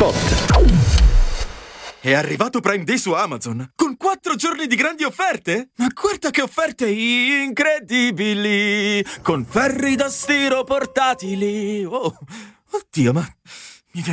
Spot. È arrivato Prime Day su Amazon, con 4 giorni di grandi offerte? Ma guarda che offerte incredibili! Con ferri da stiro portatili! Oh, oddio, ma